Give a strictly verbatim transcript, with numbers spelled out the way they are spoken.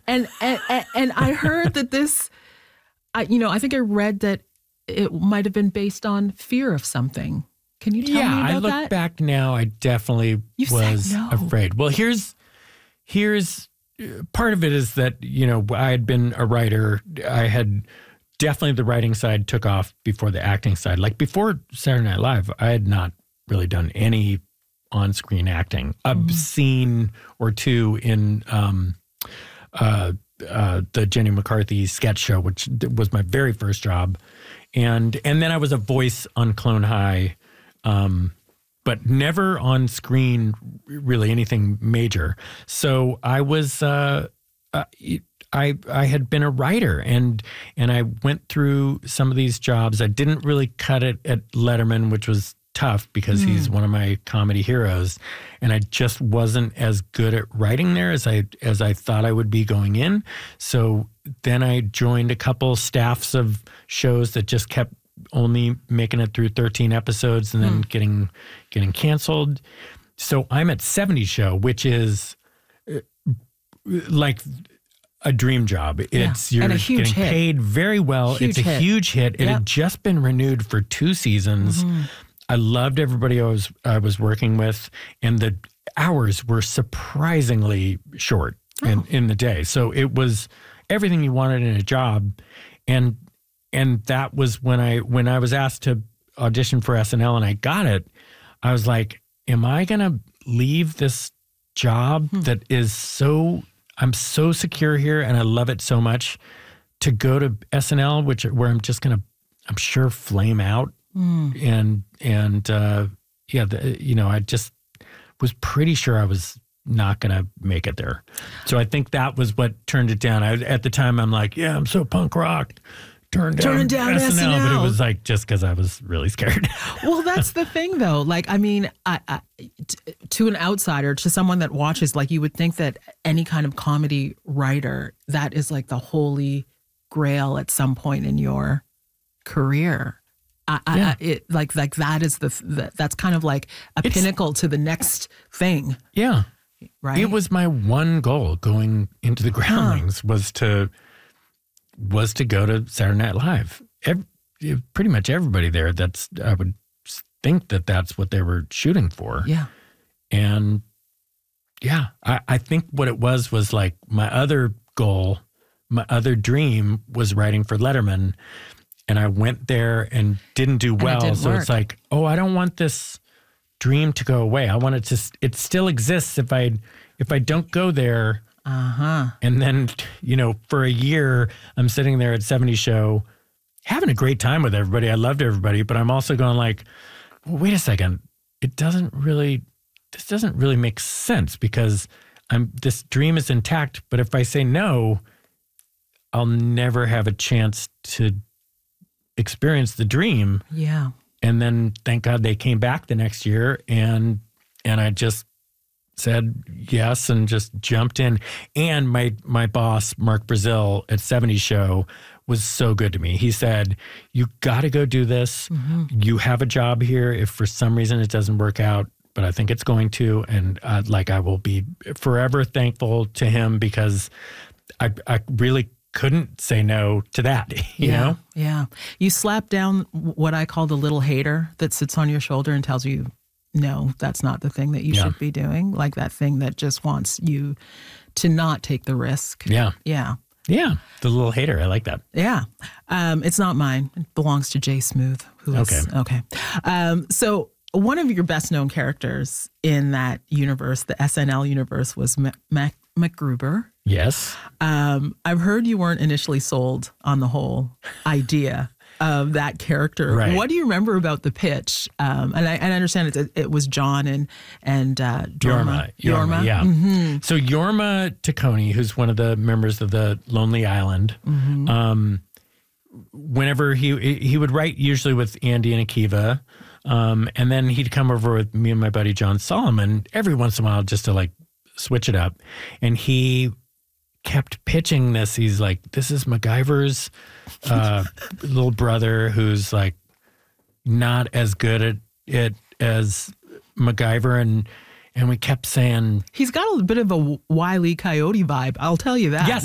And, and, and, and I heard that this, I, you know, I think I read that it might have been based on fear of something. Can you tell yeah, me about that? I look that? back now, I definitely You was said no. afraid. Well, here's, here's, part of it is that, you know, I had been a writer. I had definitely the writing side took off before the acting side. Like before Saturday Night Live, I had not really done any on-screen acting. Mm-hmm. A scene or two in um, uh, uh, the Jenny McCarthy sketch show, which was my very first job. And and then I was a voice on Clone High, um, but never on screen really anything major. So I was uh, uh, I I had been a writer, and and I went through some of these jobs. I didn't really cut it at Letterman, which was tough because mm. he's one of my comedy heroes, and I just wasn't as good at writing there as I as I thought I would be going in. So then I joined a couple staffs of shows that just kept only making it through thirteen episodes and then mm. getting getting canceled. So I'm at seventy Show, which is uh, like a dream job. It's yeah. you're and a huge getting hit. paid very well. Huge it's a hit. huge hit. It yep. had just been renewed for two seasons. Mm-hmm. I loved everybody I was I was working with, and the hours were surprisingly short oh. in, in the day. So it was everything you wanted in a job, and and that was when I when I was asked to audition for S N L and I got it. I was like, am I gonna leave this job hmm. that is so I'm so secure here and I love it so much to go to S N L, which where I'm just gonna I'm sure flame out. Mm. And, and, uh, yeah, the, you know, I just was pretty sure I was not going to make it there. So I think that was what turned it down. I, at the time, I'm like, yeah, I'm so punk rock. Turned down, Turning down S N L, S N L. but it was like just because I was really scared. Well, that's the thing, though. Like, I mean, I, I, t- to an outsider, to someone that watches, like, you would think that any kind of comedy writer, that is like the holy grail at some point in your career. I, yeah. I, it like like that is the, the that's kind of like a it's, pinnacle to the next thing. Yeah, right. It was my one goal going into the Groundlings huh. was to was to go to Saturday Night Live. Every, pretty much everybody there. That's I would think that that's what they were shooting for. Yeah, and yeah, I, I think what it was was like my other goal, my other dream was writing for Letterman. And I went there and didn't do well. It so work. It's like, oh, I don't want this dream to go away. I want it to, it still exists if I, if I don't go there. Uh-huh. And then, you know, for a year, I'm sitting there at seventy Show, having a great time with everybody. I loved everybody, but I'm also going like, well, wait a second. It doesn't really, this doesn't really make sense because I'm, this dream is intact. But if I say no, I'll never have a chance to experience the dream. Yeah. And then thank God they came back the next year and and I just said yes and just jumped in. And my my boss, Mark Brazil at seventy Show was so good to me. He said, you got to go do this. Mm-hmm. You have a job here. If for some reason it doesn't work out, but I think it's going to. And uh, like I will be forever thankful to him because I I really couldn't say no to that, you yeah, know? Yeah. You slap down what I call the little hater that sits on your shoulder and tells you, no, that's not the thing that you yeah. should be doing. Like that thing that just wants you to not take the risk. Yeah. Yeah. Yeah. The little hater. I like that. Yeah. Um, it's not mine. It belongs to Jay Smooth. Who is, okay. Okay. Um, so one of your best known characters in that universe, the S N L universe, was Mac, Mac MacGruber. Yes. Um, I've heard you weren't initially sold on the whole idea of that character. Right. What do you remember about the pitch? Um, and, I, and I understand it, it was John and and uh, Yorma. Yorma. Yorma, yeah. Mm-hmm. So Yorma Taccone, who's one of the members of the Lonely Island, mm-hmm. um, whenever he he would write usually with Andy and Akiva, um, and then he'd come over with me and my buddy John Solomon every once in a while just to like switch it up. And he kept pitching this. He's like, this is MacGyver's uh, little brother who's like not as good at it as MacGyver. And, and we kept saying, he's got a bit of a Wile E. Coyote vibe. I'll tell you that. Yes.